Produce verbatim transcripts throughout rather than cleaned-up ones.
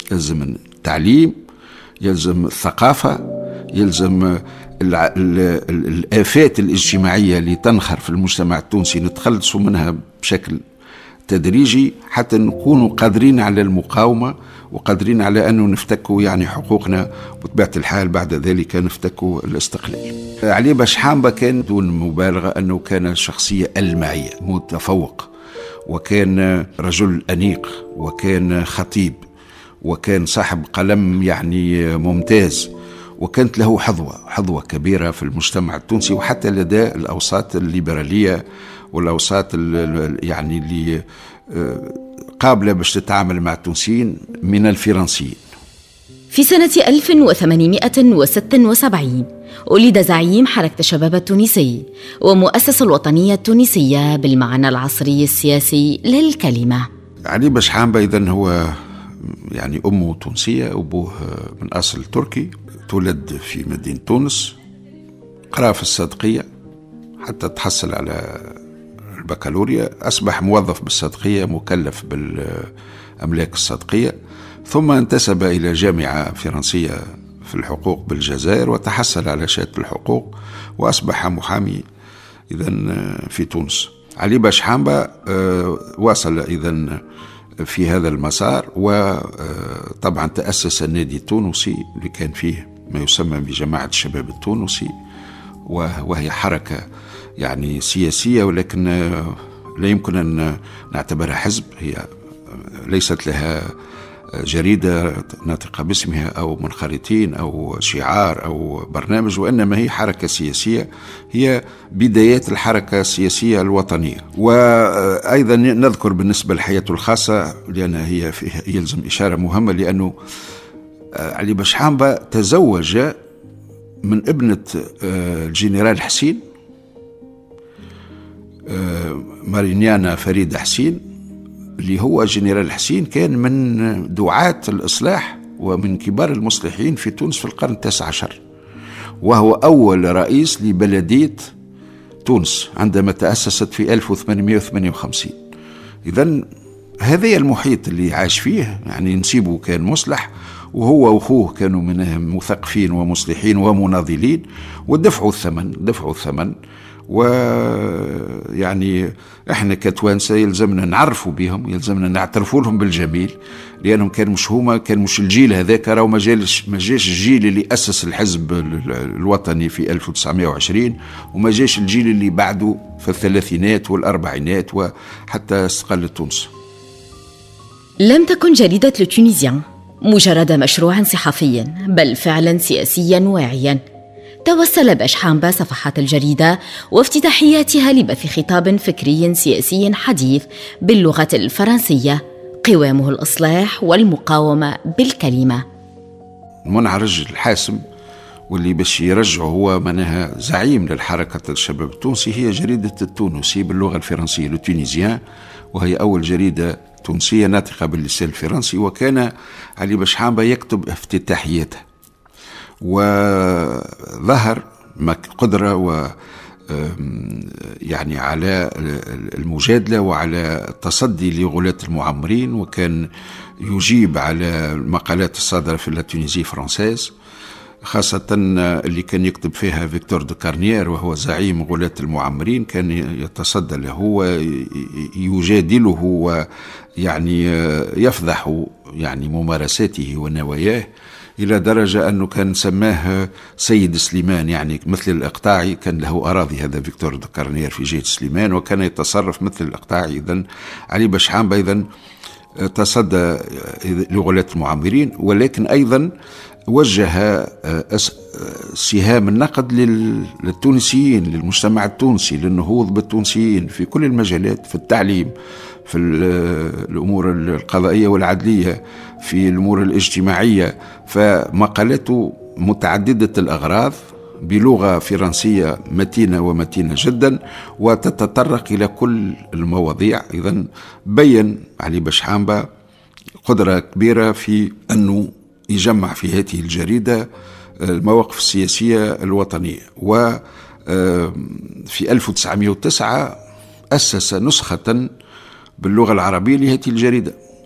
يلزم التعليم، يلزم الثقافة، يلزم الآفات الاجتماعية اللي تنخر في المجتمع التونسي نتخلصوا منها بشكل تدريجي حتى نكونوا قادرين على المقاومة وقادرين على أنه نفتكوا يعني حقوقنا، وبطبيعة الحال بعد ذلك نفتكوا الاستقلال. علي باشحامبا كان دون مبالغة أنه كان شخصية ألمعية متفوق، وكان رجل أنيق، وكان خطيب، وكان صاحب قلم يعني ممتاز، وكانت له حظوة حظوة كبيرة في المجتمع التونسي وحتى لدى الأوساط الليبرالية والأوساط يعني اللي قابلة باش تتعامل مع التونسيين من الفرنسيين. في سنة ألف وثمانمائة وستة وسبعين ولد زعيم حركة الشباب التونسي ومؤسس الوطنية التونسية بالمعنى العصري السياسي للكلمة. علي باشحامبا إذن هو يعني أمه تونسية، أبوه من أصل تركي، تولد في مدينة تونس، قرأ في الصادقية حتى تحصل على البكالوريا، أصبح موظف بالصادقية مكلف بالأملاك الصادقية، ثم انتسب إلى جامعة فرنسية في الحقوق بالجزائر وتحصل على شهادة الحقوق وأصبح محامي إذن في تونس. علي باشحامبا واصل إذن في هذا المسار، وطبعا تأسس النادي التونسي اللي كان فيه ما يسمى بجماعة الشباب التونسي، وهي حركة يعني سياسية ولكن لا يمكن أن نعتبرها حزب، هي ليست لها جريدة ناطقة باسمها أو منخرطين أو شعار أو برنامج، وإنما هي حركة سياسية، هي بدايات الحركة السياسية الوطنية. وأيضا نذكر بالنسبة لحياته الخاصة لأن هي يلزم إشارة مهمة، لأنه علي باشحامبا تزوج من ابنة الجنرال حسين مارينيانا فريدة حسين، اللي هو جنرال حسين كان من دعاة الإصلاح ومن كبار المصلحين في تونس في القرن التاسع عشر، وهو أول رئيس لبلدية تونس عندما تأسست في ألف وثمانمائة وثمانية وخمسين. إذن هذا المحيط اللي عاش فيه، يعني نسيبه كان مصلح، وهو وأخوه كانوا من مثقفين ومصلحين ومناضلين، ودفعوا الثمن دفعوا الثمن ويعني احنا كتوانسة يلزمنا نعرفوا بهم، يلزمنا نعترفوا لهم بالجميل، لأنهم كان مش هما كان مش الجيل هذاك، راهو ما جاش ما جاش الجيل اللي أسس الحزب الوطني في ألف وتسعمائة وعشرين، وما جاش الجيل اللي بعده في الثلاثينات والأربعينات وحتى استقلت تونس. لم تكن جريدة لو تونيزيان مجرد مشروعا صحفيا، بل فعلا سياسيا واعيا. توسل باشحامبا صفحات الجريدة وافتتاحياتها لبث خطاب فكري سياسي حديث باللغة الفرنسية، قوامه الإصلاح والمقاومة بالكلمة. المنعرج الحاسم واللي باش يرجعه هو منها زعيم للحركة الشباب التونسي هي جريدة التونسي باللغة الفرنسية لو تونيزيان، وهي أول جريدة تونسية ناطقة باللسان الفرنسي، وكان علي باشحامبا يكتب افتتاحياتها، وظهر قدرة و يعني على المجادلة وعلى التصدي لغلاة المعمرين، وكان يجيب على المقالات الصادرة في التونيزي فرانسيز، خاصة اللي كان يكتب فيها فيكتور دو كارنيير وهو زعيم غلاة المعمرين، كان يتصدى له ويجادله ويعني يفضح يعني ممارساته ونواياه، إلى درجة أنه كان سماه سيد سليمان، يعني مثل الإقطاعي، كان له أراضي هذا فيكتور دو كارنيير في جهة سليمان وكان يتصرف مثل الإقطاعي. إذن علي باشحامبا إذن تصدى لغلاة المعمرين، ولكن أيضا وجه سهام النقد للتونسيين، للمجتمع التونسي، للنهوض بالتونسيين في كل المجالات، في التعليم، في الأمور القضائية والعدلية، في الأمور الاجتماعية. فمقالته متعددة الأغراض بلغة فرنسية متينة ومتينة جدا وتتطرق إلى كل المواضيع. إذن بين علي باشحامبا قدرة كبيرة في أنه يجمع في هذه الجريدة المواقف السياسية الوطنية. وفي ألف وتسعمائة وتسعة أسس نسخة باللغة العربية لهذه الجريدة،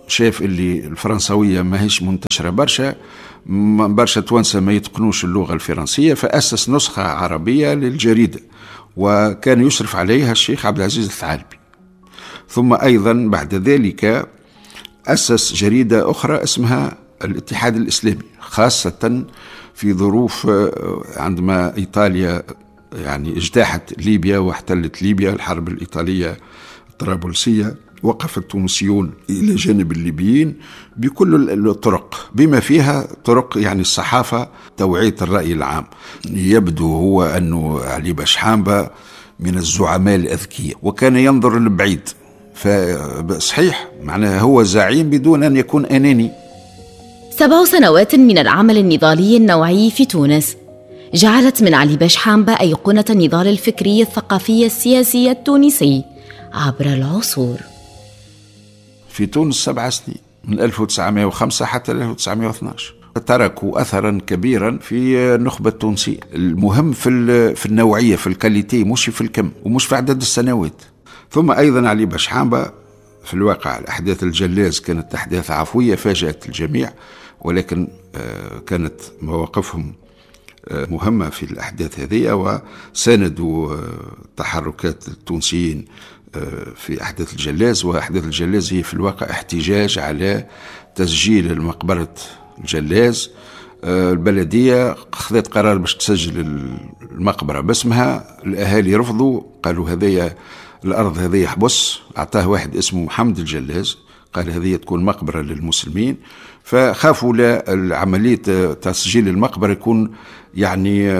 شاف اللي الفرنسوية ما هيش منتشرة برشا، برشا توانسة ما يتقنوش اللغة الفرنسية، فأسس نسخة عربية للجريدة، وكان يشرف عليها الشيخ عبد العزيز الثعالبي. ثم أيضا بعد ذلك أسس جريدة أخرى اسمها الاتحاد الإسلامي، خاصة في ظروف عندما إيطاليا يعني اجتاحت ليبيا واحتلت ليبيا، الحرب الإيطالية الطرابلسية، وقف التونسيون إلى جانب الليبيين بكل الطرق، بما فيها طرق يعني الصحافة، توعية الرأي العام. يبدو هو أنه علي باشحامبة من الزعماء الأذكياء، وكان ينظر للبعيد، فصحيح معناه هو زعيم بدون أن يكون أناني. سبع سنوات من العمل النضالي النوعي في تونس جعلت من علي باشحامبة أيقونة النضال الفكري الثقافي السياسي التونسي عبر العصور. في تونس سبع سنين من ألف وتسعمائة وخمسة حتى ألف وتسعمائة واثني عشر تركوا أثرا كبيرا في النخبة التونسية. المهم في في النوعية، في الكاليتي، مش في الكم ومش في عدد السنوات. ثم أيضا علي باشحامبة في الواقع الأحداث الجلاز كانت أحداث عفوية فاجأت الجميع، ولكن كانت مواقفهم مهمة في الأحداث هذه، وساندوا تحركات التونسيين في أحداث الجلاز. وأحداث الجلاز هي في الواقع احتجاج على تسجيل المقبرة الجلاز. البلدية أخذت قرار باش تسجل المقبرة باسمها، الأهالي رفضوا، قالوا هذه الأرض هذه حبس، أعطاه واحد اسمه محمد الجلاز، قال هذه تكون مقبرة للمسلمين، فخافوا لعملية تسجيل المقبرة يكون يعني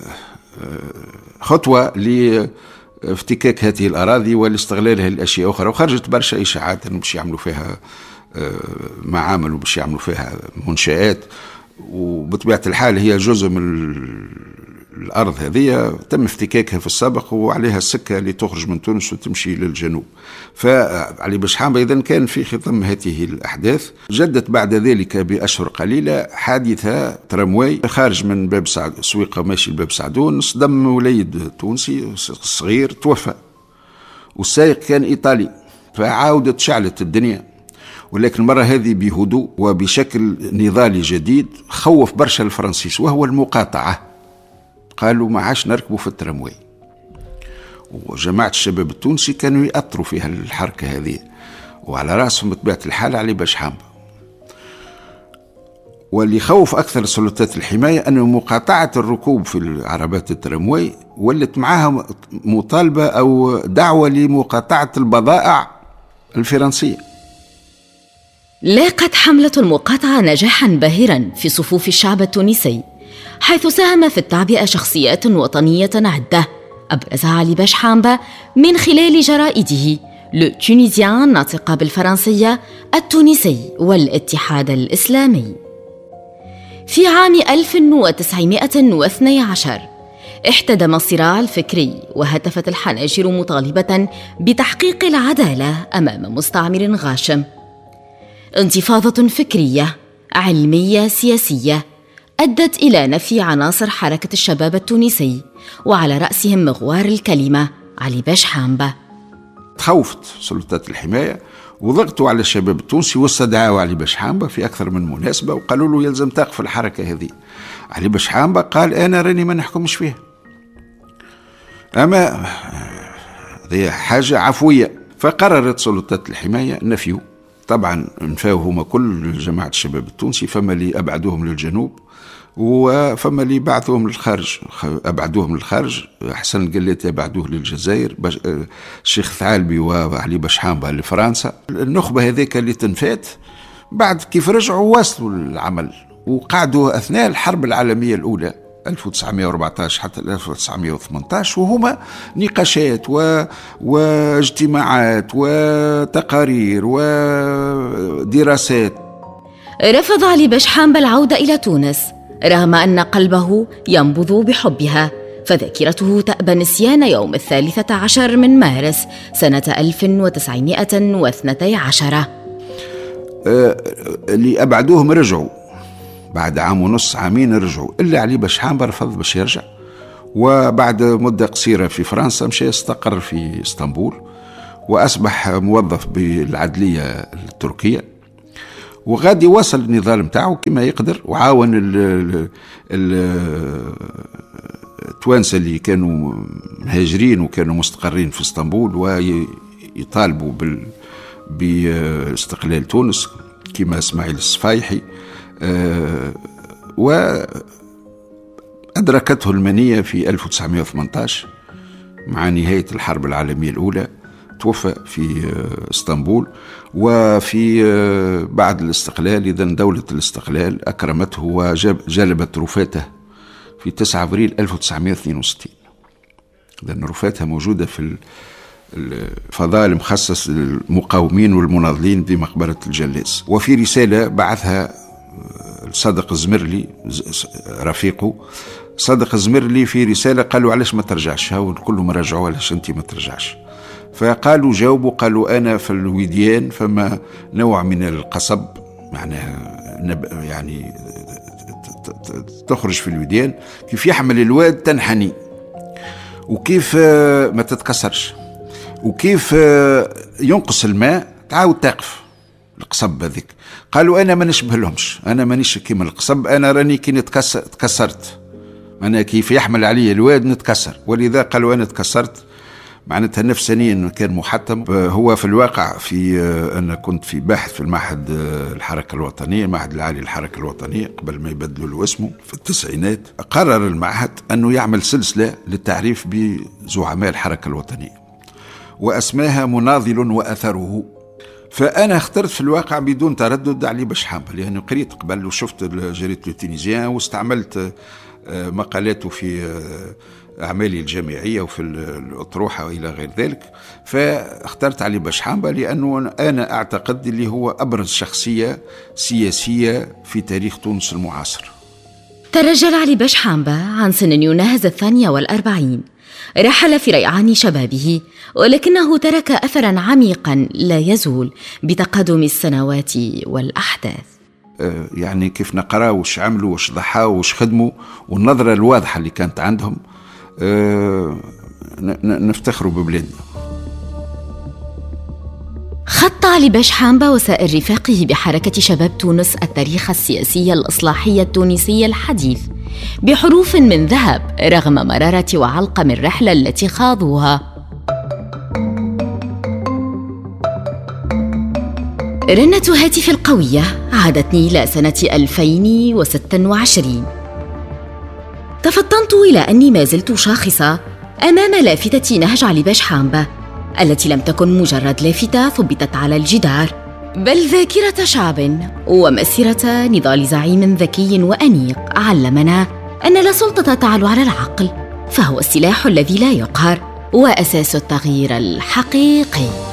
خطوة لافتكاك هذه الأراضي والاستغلالها لأشياء أخرى. وخرجت برشا إشاعات أنه باش يعملوا فيها معامل وباش يعملوا فيها منشآت، وبطبيعة الحال هي جزء من الأرض هذه تم افتكاكها في السابق وعليها السكة لتخرج من تونس وتمشي للجنوب. فعلي باشحامبة إذن كان في خضم هذه الأحداث. جدت بعد ذلك بأشهر قليلة حادثة ترامواي خارج من باب سعد سويقة ماشي لباب سعدون، صدم وليد تونسي صغير توفى، والسائق كان إيطالي، فعاودت شعلت الدنيا، ولكن المرة هذه بهدوء وبشكل نضالي جديد خوف برشا الفرنسيس، وهو المقاطعة. قالوا ما عاش نركبوا في الترامواي، وجماعة الشباب التونسي كانوا يأطروا فيها الحركة هذه، وعلى رأسهم بطبيعة الحال علي باشحامبة. واللي خوف أكثر سلطات الحماية أن مقاطعة الركوب في عربات الترامواي ولت معها مطالبة أو دعوة لمقاطعة البضائع الفرنسية. لاقت حملة المقاطعة نجاحا باهرا في صفوف الشعب التونسي، حيث ساهم في التعبئة شخصيات وطنية عدة أبرزها علي باشحامبة من خلال جرائده لو تونيزيان الناطقة بالفرنسية، التونسي، والاتحاد الإسلامي. في عام ألف وتسعمائة واثني عشر احتدم الصراع الفكري، وهتفت الحناجر مطالبة بتحقيق العدالة أمام مستعمر غاشم. انتفاضة فكرية علمية سياسية أدت إلى نفي عناصر حركة الشباب التونسي، وعلى رأسهم مغوار الكلمة علي باشحامبة. تخوفت سلطات الحماية وضغطوا على الشباب التونسي واستدعوا علي باشحامبة في أكثر من مناسبة، وقالوا له يلزم تقف الحركة هذه. علي باشحامبة قال أنا راني ما نحكمش فيها، أما هذه حاجة عفوية. فقررت سلطات الحماية نفيه. طبعا نفاو هما كل جماعة الشباب التونسي، فما اللي أبعدوهم للجنوب وفما اللي بعثوهم للخارج، أبعدوهم للخارج. حسن القلاتي أبعدوه للجزائر، الشيخ ثعالبي وعلي باشحامبة لفرنسا. النخبة هذيك اللي تنفات بعد كيف رجعوا واصلوا العمل، وقعدوا أثناء الحرب العالمية الأولى ألف وتسعمائة وأربعة عشر حتى ألف وتسعمائة وثمانية عشر، وهما نقاشات و... واجتماعات وتقارير ودراسات. رفض علي باشحامبة العودة إلى تونس رغم أن قلبه ينبض بحبها، فذاكرته تأبى نسيان يوم الثالثة عشر من مارس سنة ألف وتسعمائة واثني عشر. أه اللي أبعدوهم رجعوا بعد عام ونص عامين، رجعوا إلا علي باشحامبة رفض باش يرجع، وبعد مدة قصيرة في فرنسا مشى استقر في اسطنبول، وأصبح موظف بالعدلية التركية، وغادي يواصل النضال نتاعو كما يقدر، وعاون ال التوانسة اللي كانوا مهاجرين وكانوا مستقرين في اسطنبول ويطالبوا بال باستقلال تونس كما اسماعيل الصفايحي. وأدركته المنية في ألف وتسعمائة وثمانية عشر مع نهاية الحرب العالمية الأولى، توفى في اسطنبول. وفي بعد الاستقلال إذن دولة الاستقلال أكرمته وجلبت رفاته في تسعة أبريل ألف وتسعمائة واثنين وستين. إذن رفاتها موجودة في الفضاء المخصص للمقاومين والمناضلين بمقبرة الجلاس. وفي رسالة بعثها صادق الزمرلي رفيقه، صادق الزمرلي في رسالة قالوا علاش ما ترجعش، هاو كلهم راجعوا علاش انت ما ترجعش. فقالوا جاوبوا قالوا أنا في الوديان فما نوع من القصب، معناها يعني تخرج في الوديان كيف يحمل الواد تنحني وكيف ما تتكسرش، وكيف ينقص الماء تعاود تقف القصب هذيك. قالوا أنا ما نشبه لهمش، أنا مانيش كيما القصب، أنا راني كي نتكسر تكسرت، أنا كيف يحمل علي الواد نتكسر. ولذا قالوا أنا تكسرت، معناتها نفسانيا كان محطم. هو في الواقع في أنا كنت في باحث في المعهد الحركة الوطنية، المعهد العالي للحركة الوطنية قبل ما يبدلوا له اسمه في التسعينات. قرر المعهد أنه يعمل سلسلة للتعريف بزعماء الحركة الوطنية وأسماها مناضل وأثره. فأنا اخترت في الواقع بدون تردد علي بشحامبة، لأنه قريت قبل وشفت جريدة التونسيين واستعملت مقالاته في أعمالي الجامعية وفي الأطروحة وإلى غير ذلك. فاخترت علي بشحامبة لأنه أنا أعتقد اللي هو أبرز شخصية سياسية في تاريخ تونس المعاصر. ترجل علي بشحامبة عن سن يناهز الثانية والأربعين، رحل في ريعان شبابه، ولكنه ترك أثراً عميقاً لا يزول بتقدم السنوات والأحداث. يعني كيف نقرأ وش عملوا وش ضحاوا وش خدموا والنظرة الواضحة اللي كانت عندهم، نفتخروا ببلادنا. خط علي بشحامبة وسائر رفاقه بحركة شباب تونس التاريخ السياسي الإصلاحي التونسي الحديث بحروف من ذهب رغم مرارة وعلقم الرحلة التي خاضوها. رنة هاتفي القوية عادتني إلى سنة ألفين وستة وعشرين. تفطنت إلى أني ما زلت شاخصة أمام لافتة نهج علي بشحامبة التي لم تكن مجرد لافتة ثبتت على الجدار، بل ذاكرة شعب ومسيرة نضال زعيم ذكي وأنيق علمنا أن لا سلطة تعلو على العقل، فهو السلاح الذي لا يقهر وأساس التغيير الحقيقي.